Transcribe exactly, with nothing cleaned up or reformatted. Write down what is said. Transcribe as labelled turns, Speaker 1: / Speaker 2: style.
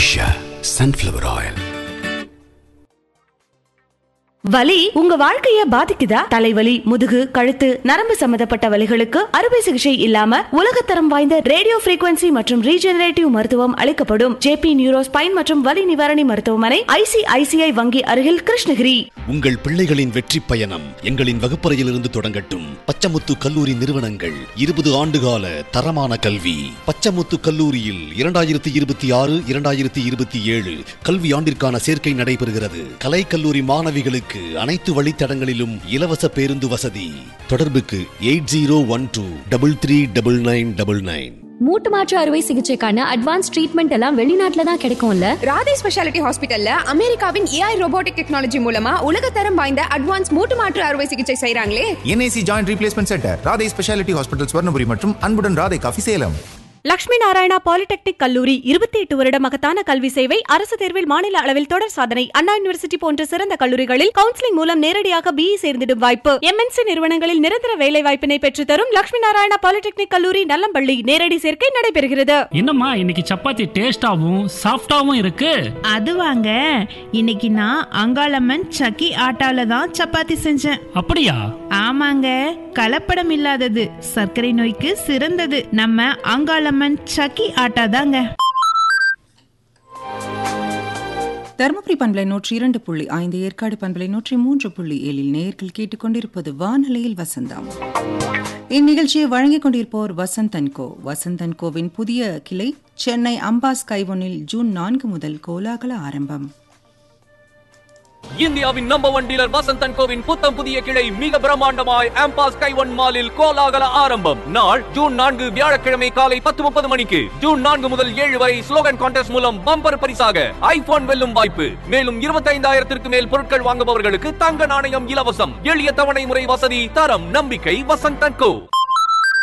Speaker 1: Usha Sunflower Oil.
Speaker 2: வலி உங்க வாழ்க்கைய பாதிக்குதா? தலைவலி, முதுகு, கழுத்து, நரம்பு சம்பந்தப்பட்ட வலிகளுக்கு அறுவை சிகிச்சை இல்லாம உலகத்தரம் வாய்ந்த ரேடியோ frequency மற்றும் ரீஜெனரேட்டிவ் மருத்துவம் அளிக்கப்படும். ஜேபி நியூரோ ஸ்பைன் மற்றும் வலி நிவாரணி மருத்துவமனை, ஐசிஐசிஐ வங்கி அருகில், கிருஷ்ணகிரி.
Speaker 3: உங்கள் பிள்ளைகளின் வெற்றி பயணம் எங்களின் வகுப்பறையிலிருந்து தொடங்கட்டும். பச்சமுத்து கல்லூரி நிறுவனங்கள் இருபது ஆண்டுகால தரமான கல்வி. பச்சமுத்து கல்லூரியில் இரண்டாயிரத்தி இருபத்தி ஆறு இரண்டாயிரத்தி இருபத்தி ஏழு கல்வி ஆண்டிற்கான சேர்க்கை நடைபெறுகிறது. கலை கல்லூரி மாணவிகளுக்கு அனைத்து வழித்தடங்களிலும் இலவச பேருந்து வசதி. தொடர்புக்கு eight zero one two double three double nine double nine.
Speaker 4: மூட்டு மாற்று அறுவை சிகிச்சைக்கான அட்வான்ஸ் ட்ரீட்மெண்ட் எல்லாம் வெளிநாட்டுல தான் கிடைக்கும்ல.
Speaker 5: ராதே ஸ்பெஷாலிட்டி ஹாஸ்பிட்டல்ல அமெரிக்காவின் ஏஐ ரோபோட்டிக் டெக்னாலஜி மூலமா உலகத்தரம் வாய்ந்த அட்வான்ஸ் மூட்டு மாற்று அறுவை சிகிச்சை செய்றாங்களே.
Speaker 6: NIC joint replacement centre, Radhe speciality hospital, Swarnapuri மற்றும் அன்புடன் ராதே காஃபி, சேலம்.
Speaker 2: லட்சுமி நாராயணா பாலிடெக்னிக் கல்லூரி இருபத்தி எட்டு வருட மகத்தான கல்வி சேவை. அரசு தேர்வில் மாநில அளவில் தொடர் சாதனை. அண்ணா யூனிவர்சிட்டி போன்ற சிறந்த கல்லூரிகளில் கவுன்சிலிங் மூலம் நேரடியாக பிஇ சேர்ந்திடும் வாய்ப்பு. எம்என்சி நிறுவனங்களில் நிரந்தர வேலை வாய்ப்பினை பெற்றுத் தரும் லட்சுமி நாராயணா பாலிடெக்னிக் கல்லூரி, நல்லம்பள்ளி. நேரடி சேர்க்கை நடைபெறுகிறது.
Speaker 7: என்னம்மா இன்னைக்கு சப்பாத்தி டேஸ்டாவும் சாஃப்டாவும் இருக்கு?
Speaker 8: அது வாங்க, இன்னைக்கு நான் அங்காளம்மன் சக்கி ஆட்டால தான் சப்பாத்தி செஞ்சேன்.
Speaker 7: அப்படியா?
Speaker 8: ஆமாங்க, கலப்படம் இல்லாதது, சர்க்கரை நோய்க்கு சிறந்தது நம்ம அங்காளம்மன் சக்கி ஆட்டா தாங்க.
Speaker 9: தருமபுரி பண்பலை நூற்றி இரண்டு புள்ளி ஐந்து, ஏற்காடு பண்பலை நூற்றி மூன்று புள்ளி ஏழில் நேயர்கள் கேட்டுக்கொண்டிருப்பது வானொலியில் வசந்தம். இந்நிகழ்ச்சியை வழங்கிக் கொண்டிருப்போர் Vasanth and go. Vasanth and CoWIN புதிய கிளை சென்னை அம்பாஸ் கைவனில் ஜூன் நான்கு முதல் கோலாகல ஆரம்பம்.
Speaker 10: இந்தியாவின் number one dealer Vasanth and CoWIN புத்தம் புதிய கிளை மிக பிரம்மாண்டமாய் ஆம்பாஸ் கைவன் மாலில் கோலாகல ஆரம்பம். நாள் ஜூன் நான்கு, வியாழக்கிழமை காலை பத்து முப்பது மணிக்கு. ஜூன் நான்கு முதல் ஏழு வரை ஸ்லோகன் கான்டெஸ்ட் மூலம் பம்பர் பரிசாக ஐபோன் வெல்லும் வாய்ப்பு. மேலும் இருபத்தி ஐந்தாயிரத்திற்கு மேல் பொருட்கள் வாங்குபவர்களுக்கு தங்க நாணயம் இலவசம். எளிய தவணை முறை வசதி, தரம், நம்பிக்கை. வசந்த் அண்ட் கோ.